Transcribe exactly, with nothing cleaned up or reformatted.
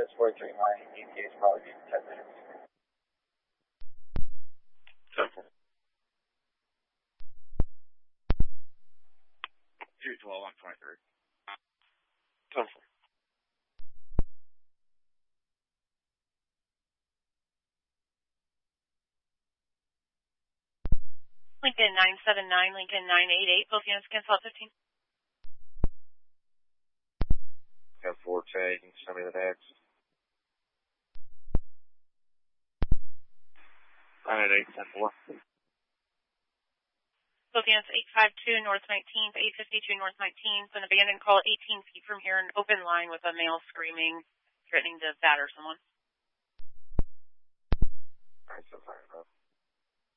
it's forty-three. My E T A is probably ten minutes. ten four. two twelve, I'm twenty-three. ten four. Lincoln nine seven nine, Lincoln nine eight eight, both units cancel at fifteen. ten four, Tay, you can send me the next. nine eight eight, ten four. Both units eight five two North nineteenth, eight fifty-two North nineteenth, an abandoned call eighteen feet from here, an open line with a male screaming, threatening to batter someone. Alright, so fire, bro.